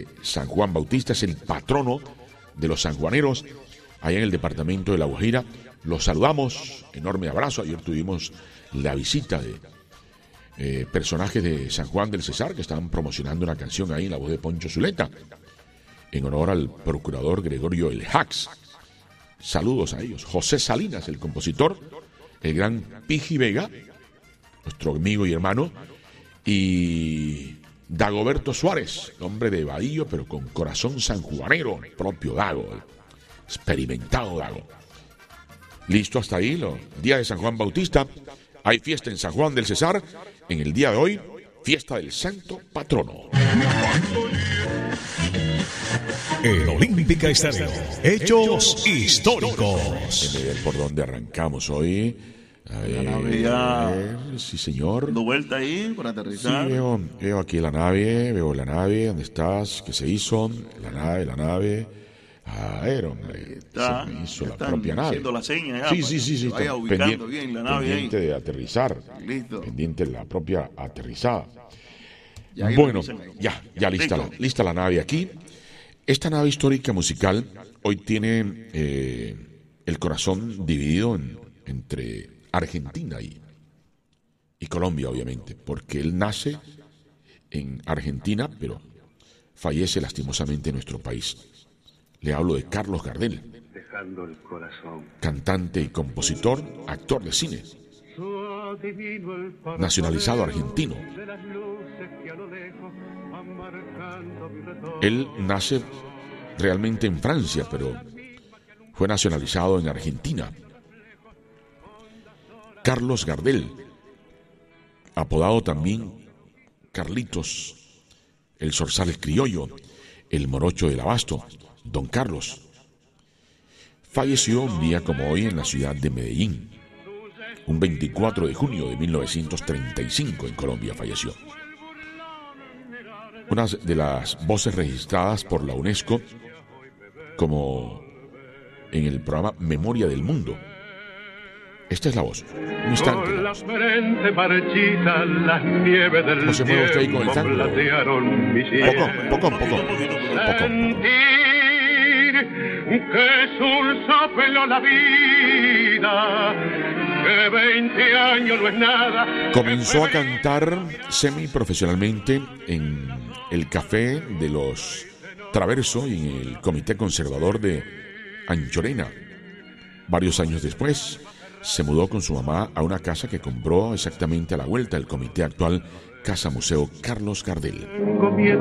San Juan Bautista, es el patrono de los sanjuaneros allá en el departamento de La Guajira. Los saludamos, enorme abrazo. Ayer tuvimos la visita de personajes de San Juan del Cesar que estaban promocionando una canción ahí en la voz de Poncho Zuleta en honor al procurador Gregorio El Jax. Saludos a ellos. José Salinas, el compositor, el gran Piji Vega, nuestro amigo y hermano, y Dagoberto Suárez, hombre de Bahío, pero con corazón sanjuanero, propio Dago, experimentado Dago. Listo hasta ahí, día de San Juan Bautista. Hay fiesta en San Juan del Cesar. En el día de hoy, fiesta del Santo Patrono. El Olímpica Estéreo. Hechos históricos. Déjame ver por dónde arrancamos hoy. A ver, sí, señor. Dando vuelta ahí por aterrizar. Sí, veo aquí la nave. Veo la nave. ¿Dónde estás? ¿Qué se hizo? La nave. A ver, hombre. Está, se me hizo la propia nave. Haciendo la seña ya, Sí. vaya ubicando bien la nave pendiente ahí. De aterrizar. Listo. Pendiente de la propia aterrizada. Ya Bueno, ya lista la nave aquí. Esta nave histórica musical hoy tiene el corazón dividido entre Argentina y Colombia, obviamente, porque él nace en Argentina, pero fallece lastimosamente en nuestro país. Le hablo de Carlos Gardel, cantante y compositor, actor de cine, nacionalizado argentino. Él nace realmente en Francia, pero fue nacionalizado en Argentina. Carlos Gardel, apodado también Carlitos, el Zorzal criollo, el morocho del Abasto, Don Carlos, falleció un día como hoy en la ciudad de Medellín. Un 24 de junio de 1935 en Colombia falleció. Una de las voces registradas por la UNESCO como en el programa Memoria del Mundo. Esta es la voz. Un instante. Con la frente marchita, las nieves del ¿Cómo se mueve usted ahí con el tango? Poco. Que es un soplo la vida, que 20 años no es nada. Comenzó a cantar semiprofesionalmente en el Café de los Traverso y en el Comité Conservador de Anchorena. Varios años después, se mudó con su mamá a una casa que compró exactamente a la vuelta del comité actual Casa Museo Carlos Gardel.